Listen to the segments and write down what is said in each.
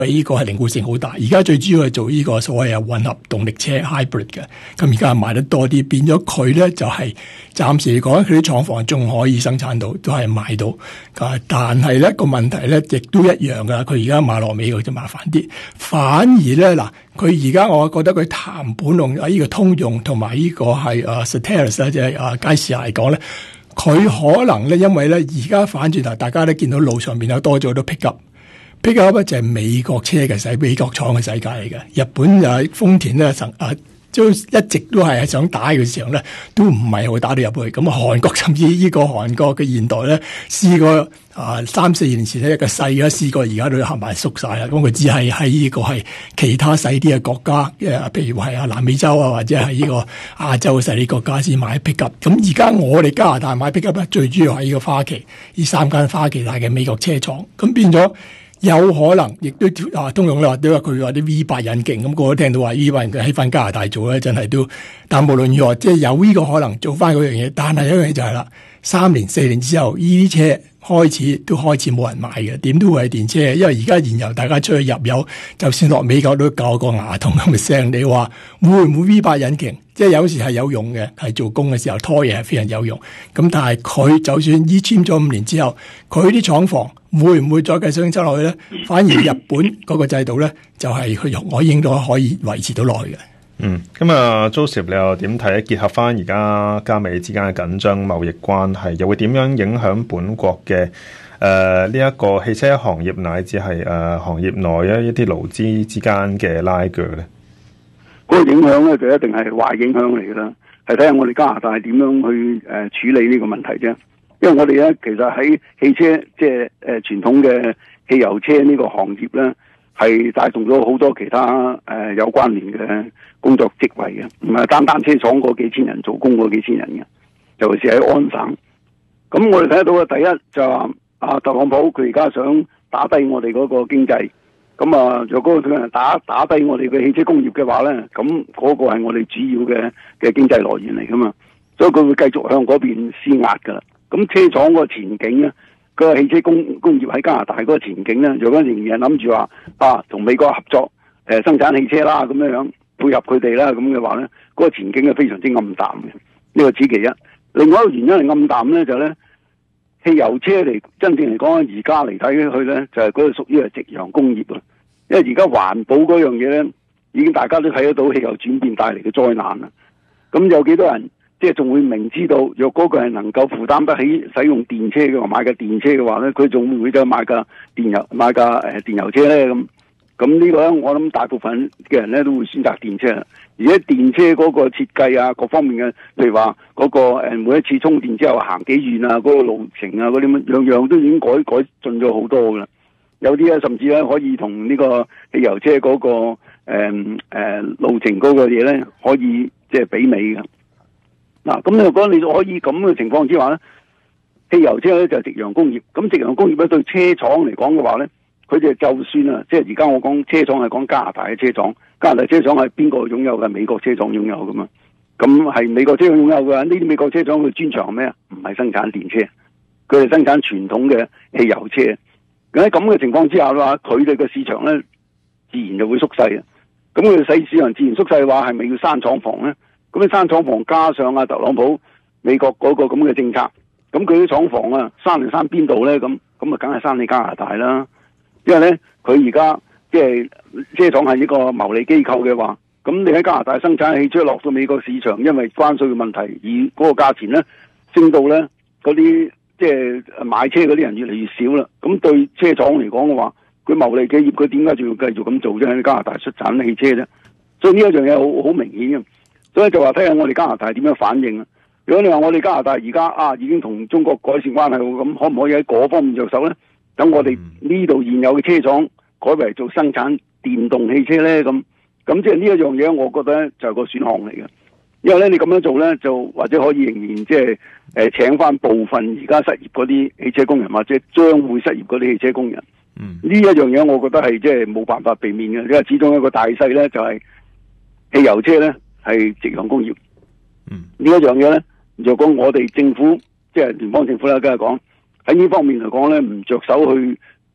呢個係靈活性好大。而家最主要係做呢個所謂混合動力車 hybrid 嘅，咁而家賣得多啲，變咗佢咧就係暫時嚟講，佢啲廠房仲可以生產到，都係賣到。但係咧個問題咧亦都一樣噶，佢而家賣落美國就麻煩啲。反而咧嗱，佢而家我覺得佢談判用呢個通用同埋呢個係Stellantis 即係佳士拿嚟講咧，佢可能咧因為咧而家反轉頭，大家都見到路上面有多咗好多 pick up 就係美國車嘅美國廠嘅世界嚟嘅。日本豐田咧都一直都係想打嘅時候咧，都唔係好打到入去。咁韓國甚至呢個韓國嘅現代咧，試過3-4年前咧一個細嘅試過，而家都行埋縮晒啦。咁佢只係喺呢個係其他細啲嘅國家，譬如係南美洲或者係呢個亞洲嘅細啲國家先買 pickup。咁而家我哋加拿大買 pickup 咧，最主要係呢個花旗，呢3間花旗大嘅美國車廠，咁變咗。有可能，亦都通用啦，都話佢話啲 V8 引擎，咁個個聽到話 V8 引擎喺翻加拿大做咧，真係都。但無論如何，即係有呢個可能做翻嗰樣嘢，但係有一樣嘢就係啦，3年4年之後，呢啲車開始冇人買嘅，點都會係電車，因為而家燃油大家出去入油，就算落美國都搞個牙痛咁嘅聲。你話會唔會 V8 引擎？即係有時係有用嘅，係做工嘅時候拖嘢係非常有用。咁但係佢就算簽咗5年之後，佢啲廠房會唔會再繼續生產落去咧？反而日本嗰個制度咧，就係佢應該可以維持到落去嘅。 咁啊 Joseph 你又點睇？結合翻而家加美之間嘅緊張貿易關係，又會點樣影響本國嘅呢一個汽車行業乃至係行業內一啲勞資之間嘅拉鋸咧？ 嗰個影響咧就一定係壞影響嚟㗎啦，係睇下我哋加拿大點樣去處理呢個問題啫。因為我哋咧其實喺汽車即係傳統嘅汽油車呢個行業咧，係帶動咗好多其他有關聯嘅工作職位嘅，唔係單車廠嗰幾千人做工嗰幾千人嘅，尤其是喺安省。咁我哋睇得到嘅第一就話特朗普佢而家想打低我哋嗰個經濟。咁若果佢打低我哋嘅汽車工業嘅話咧，咁嗰個係我哋主要嘅經濟來源嚟噶嘛，所以佢會繼續向嗰邊施壓噶啦。咁車廠個前景咧，個汽車工業喺加拿大嗰個前景咧，若果仍然係諗住話同美國合作生產汽車啦，咁樣配合佢哋啦，咁嘅話咧，嗰個前景係非常之暗淡嘅。呢個此其一。另外一個原因係暗淡咧，就咧汽油車嚟真正嚟講，而家嚟睇去咧，就係嗰個屬於係夕陽工業啊。因為而家環保嗰樣嘢咧，已經大家都睇得到汽油轉變帶嚟嘅災難啦。咁有幾多人即係仲會明知道，若嗰個係能夠負擔得起使用電車嘅話，買架電車嘅話咧，佢仲會唔會再買架電油車咧？咁呢個咧，我諗大部分嘅人咧都會選擇電車。而且電車嗰個設計啊，各方面嘅，譬如話嗰個每一次充電之後行幾遠啊，嗰個路程啊，嗰啲樣樣都已經改進咗好多噶啦。有啲咧，甚至咧可以同呢個汽油車嗰個路程嗰個嘢咧，可以即係媲美嘅。嗱，咁如果你可以咁嘅情況之下咧，汽油車咧就係夕陽工業。咁夕陽工業咧對車廠嚟講嘅話咧，佢哋就算啊，即係而家我講車廠係講加拿大嘅車廠，加拿大車廠係邊個擁有嘅？美國車廠擁有噶嘛？咁係美國車廠擁有嘅。呢啲美國車廠嘅專長係咩啊？唔係生產電車，佢哋生產傳統嘅汽油車。喺咁嘅情況之下嘅話，佢哋嘅市場咧自然就會縮細啊。咁佢哋細市場自然縮細嘅話，係咪要閂廠房咧？咁你閂廠房加上特朗普美國嗰個咁嘅政策，咁佢啲廠房閂嚟閂邊度咧？咁啊，梗係閂喺加拿大啦。因為咧，佢而家即係車廠係一個牟利機構嘅話，咁你喺加拿大生產汽車落到美國市場，因為關稅嘅問題，而嗰個價錢咧升到咧嗰啲。即係買車嗰啲人越嚟越少啦，咁對車廠嚟講嘅話，佢牟利企業，佢點解仲要繼續咁做啫？喺加拿大出產汽車啫，所以呢一樣嘢好明顯嘅。所以就話睇下我哋加拿大點樣反應啊！如果你話我哋加拿大而家已經同中國改善關係，咁可唔可以喺嗰方面着手咧？等我哋呢度現有嘅車廠改為做生產電動汽車咧？咁即係呢一樣嘢，我覺得就係個選項嚟嘅。因為咧，你咁樣做咧，就或者可以仍然即係請翻部分而家失業嗰啲汽車工人，或者將會失業嗰啲汽車工人。呢一樣嘢，我覺得係即係冇辦法避免嘅，因為始終一個大勢咧，就係汽油車咧係夕陽工業。呢一樣嘢咧，如果我哋政府即係聯邦政府啦，梗係講喺呢方面嚟講咧，唔着手去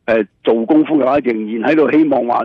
做功夫嘅話，仍然喺度希望話